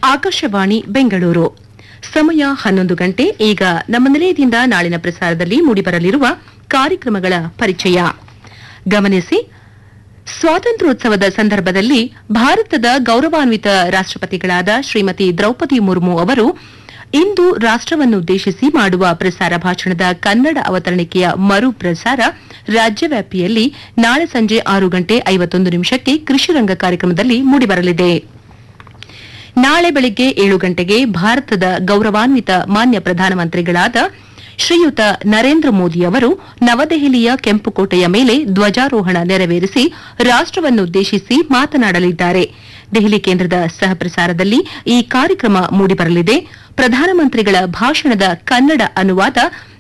ಆಕಾಶವಾಣಿ ಬೆಂಗಳೂರು ಸಮಯ 11 ಗಂಟೆ. ಈಗ ನಮ್ಮ ನಿಲಯದಿಂದ ನಾಳಿನ ಪ್ರಸಾರದಲ್ಲಿ ಮೂಡಿಬರಲಿರುವ ಕಾರ್ಯಕ್ರಮಗಳ ಪರಿಚಯ ಗಮನಿಸಿ. ಸ್ವಾತಂತ್ರ್ಯೋತ್ಸವದ ಸಂದರ್ಭದಲ್ಲಿ ಭಾರತದ ಗೌರವಾನ್ವಿತ ರಾಷ್ಟ್ರಪತಿಗಳಾದ ಶ್ರೀಮತಿ ದ್ರೌಪದಿ ಮುರ್ಮು ಅವರು ಇಂದು ರಾಷ್ಟವನ್ನುದ್ದೇಶಿಸಿ ಮಾಡುವ ಪ್ರಸಾರ ಭಾಷಣದ ಕನ್ನಡ ಅವತರಣಿಕೆಯ ಮರು ಪ್ರಸಾರ ರಾಜ್ಯವ್ಯಾಪಿಯಲ್ಲಿ ನಾಳೆ ಸಂಜೆ 6 ಗಂಟೆ 51 ನಿಮಿಷಕ್ಕೆ ಕೃಷಿರಂಗ ಕಾರ್ಯಕ್ರಮದಲ್ಲಿ ಮೂಡಿಬರಲಿದೆ. ನಾಳೆ ಬೆಳಗ್ಗೆ 7 ಗಂಟೆಗೆ ಭಾರತದ ಗೌರವಾನ್ವಿತ ಮಾನ್ಯ ಪ್ರಧಾನಮಂತ್ರಿಗಳಾದ ಶ್ರೀಯುತ ನರೇಂದ್ರ ಮೋದಿ ಅವರು ನವದೆಹಲಿಯ ಕೆಂಪುಕೋಟೆಯ ಮೇಲೆ ಧ್ವಜಾರೋಹಣ ನೆರವೇರಿಸಿ ರಾಷ್ಟವನ್ನುದ್ದೇಶಿಸಿ ಮಾತನಾಡಲಿದ್ದಾರೆ. ದೆಹಲಿ ಕೇಂದ್ರದ ಸಹಪ್ರಸಾರದಲ್ಲಿ ಈ ಕಾರ್ಯಕ್ರಮ ಮೂಡಿಬರಲಿದೆ. ಪ್ರಧಾನಮಂತ್ರಿಗಳ ಭಾಷಣದ ಕನ್ನಡ ಅನುವಾದ